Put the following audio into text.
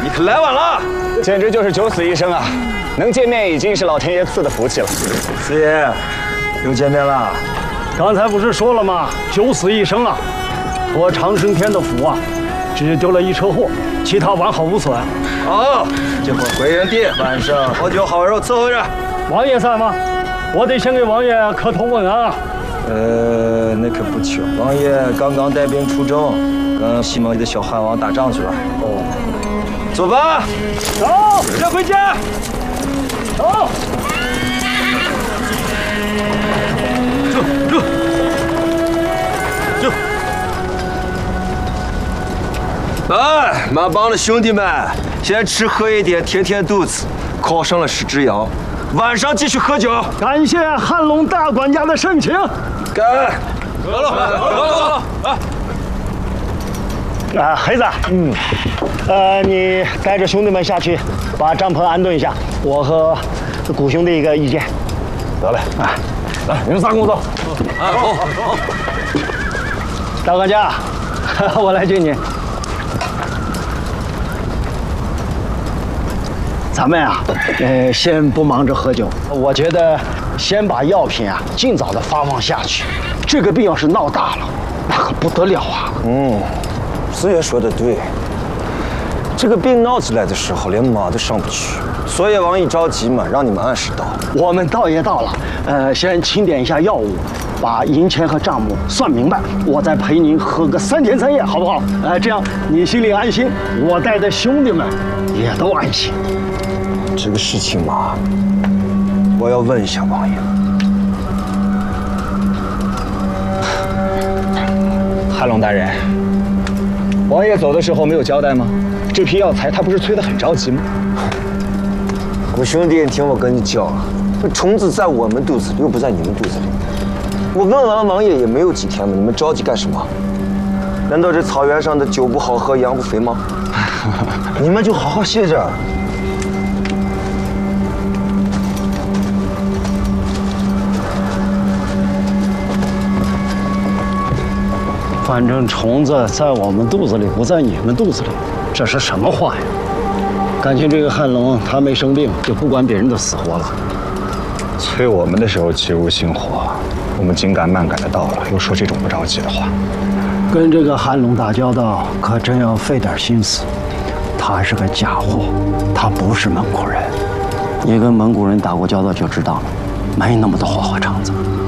你可来晚了， 简直就是九死一生啊！能见面已经是老天爷赐的福气了。 四爷，又见面了。 刚才不是说了吗？九死一生啊！我长生天的符啊，只丢了一车货，其他完好无损。 好，这会回人地，晚上好酒好肉伺候着。 王爷在吗？我得先给王爷磕头问安啊。 那可不巧，王爷刚刚带兵出征，跟西门里的小汉王打仗去了。哦，走吧， 走，先回家。走。 来，马帮的兄弟们，先吃喝一点，填填肚子，犒赏了石之遥。晚上继续喝酒。 感谢汉龙大管家的盛情。 干！ 走了， 啊，黑子，你带着兄弟们下去，把帐篷安顿一下。我和古兄弟一个意见。 得嘞，来，你们仨跟我走。 好。 大管家，我来接你。咱们啊，先不忙着喝酒，我觉得先把药品啊尽早的发放下去。这个病要是闹大了，那可不得了啊！ 四爷说的对，这个病闹起来的时候，连马都上不去。所以王一着急嘛，让你们按时到。 我们到也到了，先清点一下药物，把银钱和账目算明白，我再陪您喝个3天3夜，好不好？这样你心里安心，我带的兄弟们也都安心。 这个事情嘛，我要问一下王爷。 汉龙大人，王爷走的时候没有交代吗？这批药材他不是催得很着急吗？ 我兄弟，听我跟你讲，这虫子在我们肚子里，又不在你们肚子里。我问完王爷也没有几天了，你们着急干什么？难道这草原上的酒不好喝，羊不肥吗？你们就好好歇着。 反正虫子在我们肚子里，不在你们肚子里，这是什么话呀？感情这个汉龙他没生病，就不管别人的死活了。 催我们的时候急如星火，我们紧赶慢赶的到了，又说这种不着急的话。 跟这个汉龙打交道，可真要费点心思。他是个假货，他不是蒙古人。你跟蒙古人打过交道就知道了，没那么多花花肠子。